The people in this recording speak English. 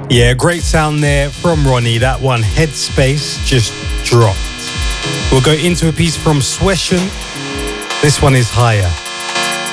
Yeah, great sound there from Ronnie. That one, Headspace, just dropped. We'll go into a piece from Swession. This one is Higher.